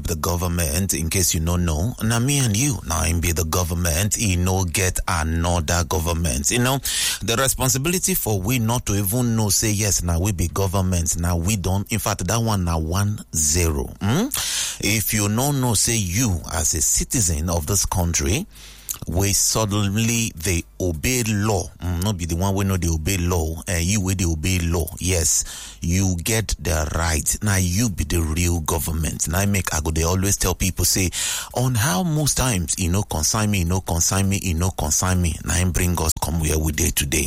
with the government, in case you don't know. Now me and you, now him be the government, he no get another government. You know, the responsibility for we not to even know, say yes, now we be government, now we don't. In fact, that one now 1-0. If you don't know, say you as a citizen of this country, we suddenly they obey law, not be the one we know they obey law, and you will they obey law. Yes, you get the right. Now you be the real government. Now they always tell people, say, on how most times consign me, consign me. Now him bring us come where we day today.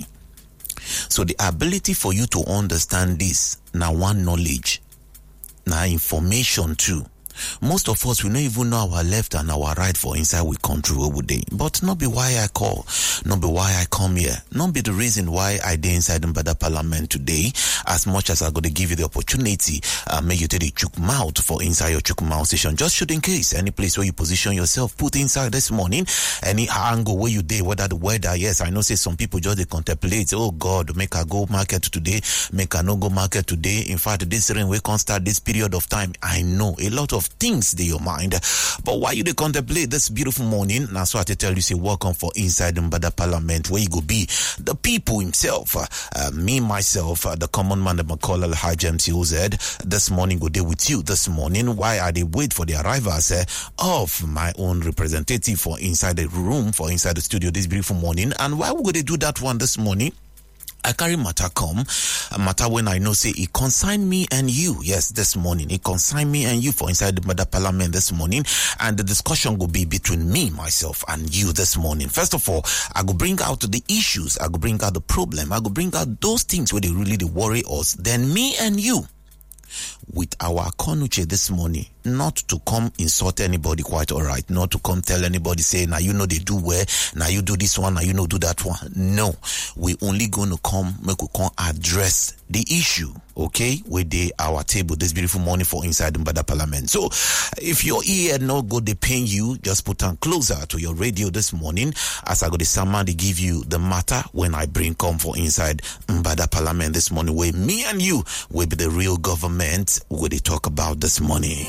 So the ability for you to understand this, now one knowledge, now information too. Most of us, we don't even know our left and our right for inside we country every day. But not be why I call, not be why I come here, not be the reason why I dey inside the Mbada Parliament today. As much as I'm going to give you the opportunity, make you take the chook mouth for inside your chook mouth station. Just should in case any place where you position yourself, put inside this morning, any angle where you dey, whether the weather. Yes, I know say some people just they contemplate. Oh God, make I go market today, make I no go market today. In fact, this rain we can't start this period of time. I know a lot of things in your mind, but why you they contemplate this beautiful morning? Now, so I tell you, say welcome for inside the Mbada Parliament, where you go be the people himself, me myself, the common man, the Macaulay Alhaji MC OZ. This morning go there with you. This morning, why are they wait for the arrivals of my own representative for inside the room, for inside the studio this beautiful morning? And why would they do that one this morning? I carry matter come, a matter when I know say it concern me and you. Yes, this morning it concern me and you for inside the Mbada Parliament this morning, and the discussion will be between me, myself, and you this morning. First of all, I go bring out the issues, I go bring out the problem, I go bring out those things where they really worry us. Then me and you, with our Konuche this morning, not to come insult anybody, quite all right, not to come tell anybody, say, now you know they do well, now you do this one, now you know do that one. No, we only going to come, make we come address the issue, okay, with our table this beautiful morning for inside the Mbada Parliament. So, if your ear no go they pain you, just put on closer to your radio this morning, as I go to somebody give you the matter when I bring come for inside Mbada Parliament this morning, where me and you will be the real government where they talk about this morning.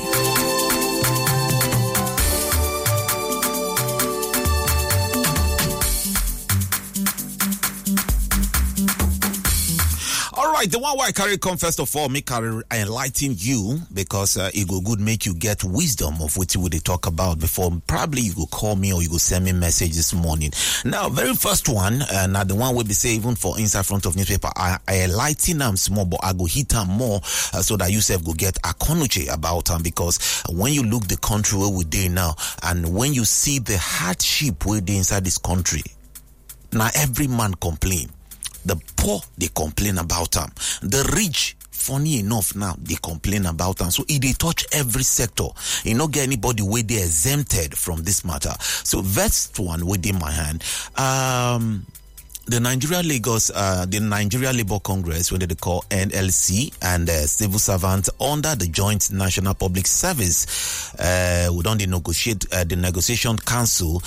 Right, the one where I carry come first of all, make I enlighten you, because it go good make you get wisdom of what you would talk about before. Probably you go call me or you go send me a message this morning. Now, very first one, now the one will be say even for inside front of newspaper, I enlighten them small, but I go hit them more so that you self go get a konuche about them, because when you look the country where we dey now, and when you see the hardship where they inside this country, now every man complain. The poor, they complain about them. The rich, funny enough now, they complain about them. So they touch every sector. You don't get anybody where they exempted from this matter. So that's one within my hand. The Nigeria Labour Congress, what they call NLC, and civil servants under the Joint National Public Service, we don't negotiate the Negotiation Council,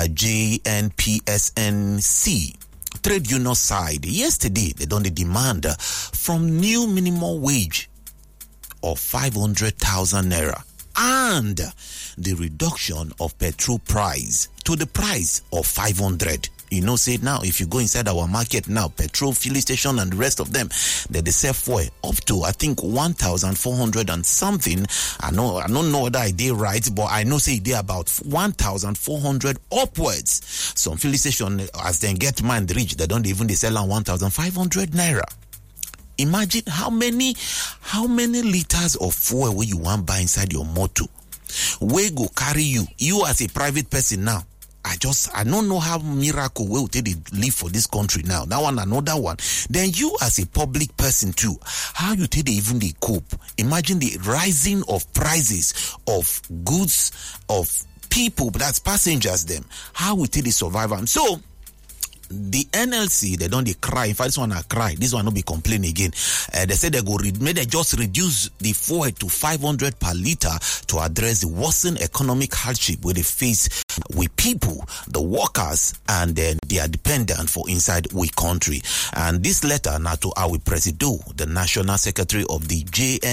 JNPSNC. Trade union side yesterday they don't demand from new minimum wage of 500,000 naira and the reduction of petrol price to the price of 500. You know, say now if you go inside our market now, petrol filling station and the rest of them, they sell fuel up to I think 1,400 and something. I don't know whether I did right, but I know say they about 1,400 upwards. Some filling station as they get mine reach, they don't even they sell on 1,500 naira. Imagine how many liters of fuel will you want buy inside your motor? Where go carry you as a private person now? I don't know how miracle will take they live for this country now. That one, another one. Then you as a public person too, how you take they even they cope? Imagine the rising of prices of goods, of people, that's passengers them. How we take they survive them? So, the NLC, they don't cry. In fact, this one I cry. This one will be complain again. They said they just reduce the fuel to 500 per liter to address the worsening economic hardship where they face with people, the workers, and then their dependent for inside we country. And this letter now to our Presido, the National Secretary of the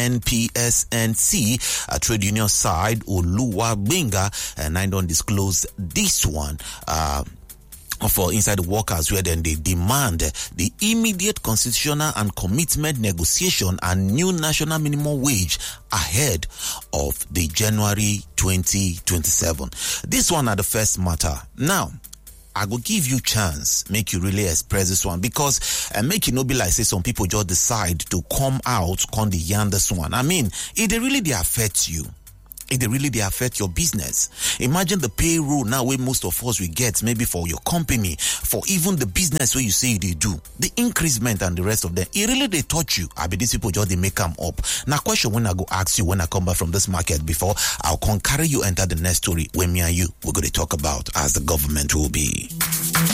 JNPSNC trade union side, Oluwabenga, and I don't disclose this one. For inside the workers, where then they demand the immediate constitutional and commitment negotiation and new national minimum wage ahead of the January 2027. This one are the first matter. Now, I will give you chance, make you really express this one, because make it not be like say some people just decide to come out, come the yarn this one. I mean, it really they affect you. It really they affect your business. Imagine the payroll now where most of us we get, maybe for your company, for even the business where you say they do, the increment and the rest of them. It really they touch you. I bet these people just they make them up. Now question when I go ask you when I come back from this market before I'll carry you enter the next story when me and you we're going to talk about as the government will be.